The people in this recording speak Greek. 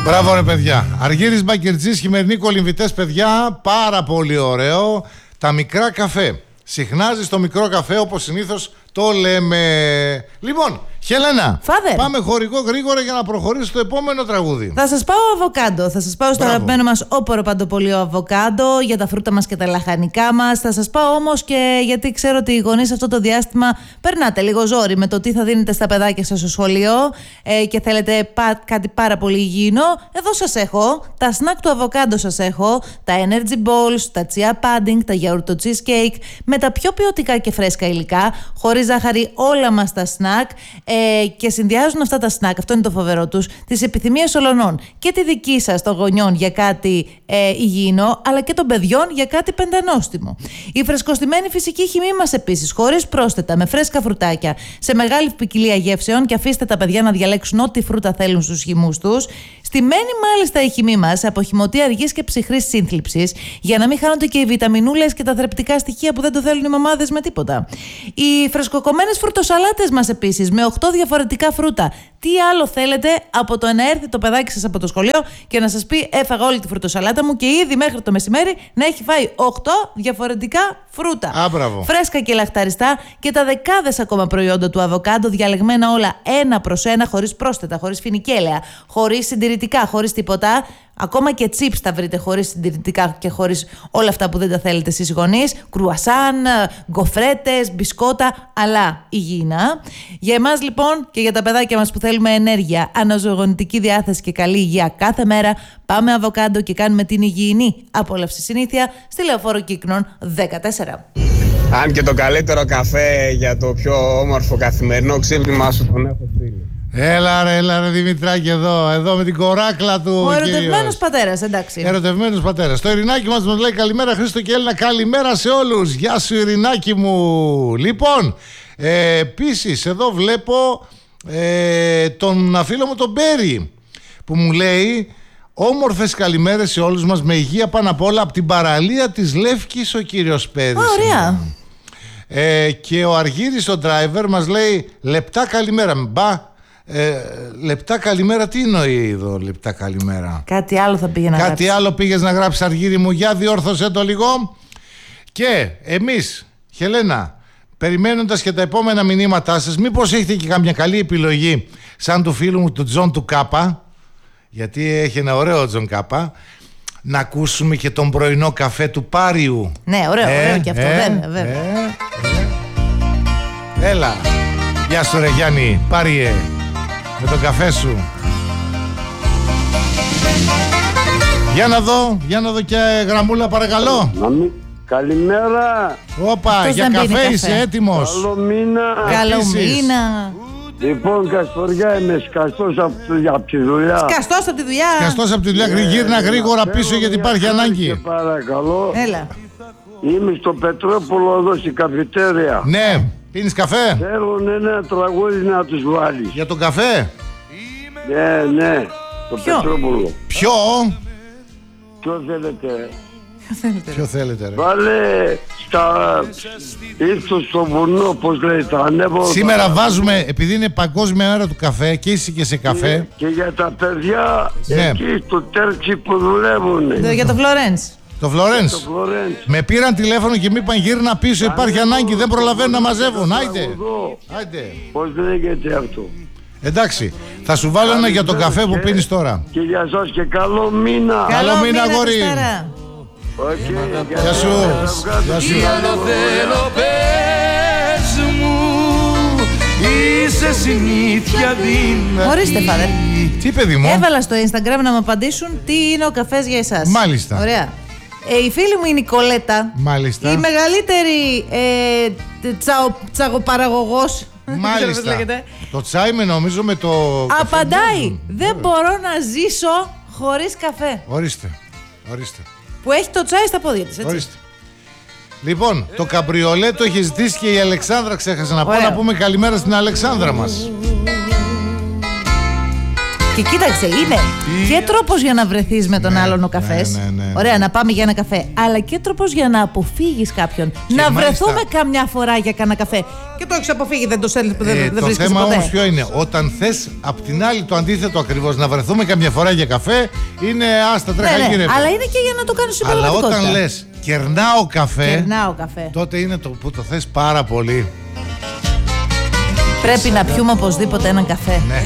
Μπράβο ρε παιδιά. Αργύρης Μπακερτζής, χειμερινοί κολυμβητές παιδιά. Πάρα πολύ ωραίο. Τα μικρά καφέ. Συχνάζει στο μικρό καφέ όπως συνήθως το λέμε. Λοιπόν, Χέλενα, πάμε χορηγό γρήγορα για να προχωρήσει στο επόμενο τραγούδι. Θα σας πάω αβοκάντο. Θα σας πάω στο αγαπημένο μας όπορο παντοπολείο αβοκάντο, για τα φρούτα μας και τα λαχανικά μας. Θα σας πάω όμως και γιατί ξέρω ότι οι γονείς αυτό το διάστημα περνάτε λίγο ζόρι με το τι θα δίνετε στα παιδάκια σας στο σχολείο και θέλετε κάτι πάρα πολύ υγιεινό. Εδώ σας έχω τα σνακ του αβοκάντο, σας έχω τα energy balls, τα chia pudding, τα γιαουρτο cheesecake με τα πιο ποιοτικά και φρέσκα υλικά, χωρίς ζάχαρη όλα μας τα σνακ. Και συνδυάζουν αυτά τα σνακ, αυτό είναι το φοβερό τους, τις επιθυμίες ολονών και τη δική σας των γονιών για κάτι υγιεινό, αλλά και των παιδιών για κάτι πεντανόστιμο. Η φρεσκοστημένη φυσική χυμή μας επίσης, χωρίς πρόσθετα, με φρέσκα φρουτάκια, σε μεγάλη ποικιλία γεύσεων, και αφήστε τα παιδιά να διαλέξουν ό,τι φρούτα θέλουν στους χυμούς τους. Στημένη μάλιστα η χυμή μας από χυμωτή αργής και ψυχρής σύνθλιψης, για να μην χάνονται και οι βιταμινούλες και τα θρεπτικά στοιχεία που δεν το θέλουν οι μαμάδες με τίποτα. Οι φρεσκοκομμένες φρουτοσαλάτες μας επίσης, με 8 διαφορετικά φρούτα. Τι άλλο θέλετε από το να έρθει το παιδάκι σας από το σχολείο και να σας πει: έφαγα όλη τη φρουτοσαλάτα μου, και ήδη μέχρι το μεσημέρι να έχει φάει 8 διαφορετικά φρούτα. Φρέσκα και λαχταριστά, και τα δεκάδες ακόμα προϊόντα του αβοκάντο, διαλεγμένα όλα ένα προς ένα, χωρίς πρόσθετα, χωρίς φινικέλαια, χωρίς συντηρητικά, χωρίς τίποτα. Ακόμα και chips θα βρείτε χωρίς συντηρητικά και χωρίς όλα αυτά που δεν τα θέλετε εσείς οι γονείς. Κρουασάν, γκοφρέτες, μπισκότα, αλλά υγιεινά. Για εμάς λοιπόν και για τα παιδάκια μας που θέλουμε ενέργεια, αναζωογονητική διάθεση και καλή υγεία κάθε μέρα, πάμε αβοκάντο και κάνουμε την υγιεινή απόλαυση συνήθεια στη Λεωφόρο Κύκνων 14. Αν και το καλύτερο καφέ για το πιο όμορφο καθημερινό ξύπνημά σου τον έχω στείλει. Έλα ρε Δημητράκη, εδώ με την κοράκλα του. Ο ερωτευμένος πατέρας, εντάξει. Ερωτευμένος πατέρας. Το Ειρηνάκι μας λέει καλημέρα Χρήστο και Έλληνα, καλημέρα σε όλους. Γεια σου Ειρηνάκι μου. Λοιπόν, επίσης εδώ βλέπω τον φίλο μου τον Μπέρι που μου λέει: όμορφες καλημέρες σε όλους μας, με υγεία πάνω απ' όλα, από την παραλία της Λεύκης ο κύριος Πέδης. Ωραία. Και ο Αργύρης ο driver μας λέει: λεπτά καλημέρα. Λεπτά καλημέρα, τι εννοεί εδώ λεπτά καλημέρα? Κάτι άλλο θα πήγε να γράψει. Κάτι άλλο πήγες να γράψεις, Αργύρη μου, για διόρθωσέ το λίγο. Και εμείς, Χελένα, περιμένοντας και τα επόμενα μηνύματά σας, μήπως έχετε και κάμια καλή επιλογή σαν του φίλου μου του Τζον του Κάπα, γιατί έχει ένα ωραίο Τζον Κάπα, να ακούσουμε και τον πρωινό καφέ του Πάριου. Ναι, ωραίο και αυτό, βέβαια. Έλα. Γεια σου ρε Γιάννη, Πάριε, με τον καφέ σου. Για να δω και γραμμούλα παρακαλώ. Καλημέρα. Όπα, για καφέ είσαι έτοιμος? Καλό μήνα. Λοιπόν, Καστοριά, είμαι σκαστός από τη δουλειά. Σκαστός από τη δουλειά. Γύρνα γρήγορα πίσω γιατί υπάρχει ανάγκη. Παρακαλώ. Έλα. Είμαι στο Πετρόπουλο εδώ στην καφετέρια. Ναι. Πίνεις καφέ? Θέλουν ένα τραγούδι να τους βάλεις. Για τον καφέ? Ναι. Το Πετρόπουλο. Ποιο θέλετε ρε? Βάλε ήρθω στο βουνό, πώς λέει, τα ανέβω. Σήμερα βάζουμε, επειδή είναι παγκόσμια μέρα του καφέ και είσαι και σε καφέ. Και για τα παιδιά εκεί στο Τέρτσι που δουλεύουν. Για το Φλωρένς. Το Φλωρένς. Με πήραν τηλέφωνο και μου είπαν γύρνα πίσω, υπάρχει ανάγκη, δεν προλαβαίνουν να μαζεύουν. Άιντε. Πώς λέγεται αυτό? Εντάξει, θα σου βάλω ένα για τον καφέ που πίνεις τώρα. Και για σας και καλό μήνα. Καλό μήνα αγόρι. Γεια σου. Τι άλλο θέλω, πες μου, είσαι συνήθεια δύναμη. Ορίστε φάδερ. Τι παιδί μου? Έβαλα στο Instagram να μου απαντήσουν τι είναι ο καφές για εσάς. Μάλιστα. Ωραία. Η φίλη μου η Νικολέτα, μάλιστα, η μεγαλύτερη τσαγοπαραγωγός. Μάλιστα. Το τσάι με νομίζω με το... Απαντάει, δεν μπορώ να ζήσω χωρίς καφέ. Ορίστε. Που έχει το τσάι στα πόδια της, έτσι. Ορίστε. Λοιπόν, το καμπριολέ το έχει ζητήσει και η Αλεξάνδρα, ξέχασα να πω, να πούμε καλημέρα στην Αλεξάνδρα μας. Και κοίταξε, είναι και τρόπος για να βρεθείς με τον άλλον ο καφές. Ναι. Ωραία, να πάμε για ένα καφέ. Αλλά και τρόπος για να αποφύγεις κάποιον. Να βρεθούμε καμιά φορά για κάνα καφέ. Και το έχεις αποφύγει, δεν το στέλνεις, δεν Το βρίσκεις θέμα ποτέ. όμως ποιο είναι? Όταν θες απ' την άλλη το αντίθετο ακριβώς, να βρεθούμε καμιά φορά για καφέ, είναι άστα τρέχα γύρε. Αλλά είναι και για να το κάνεις στην Αλλά πραγματικότητα. όταν λες κερνάω καφέ, τότε είναι το που το θες πάρα πολύ. Πρέπει να πιούμε οπωσδήποτε έναν καφέ. Ναι.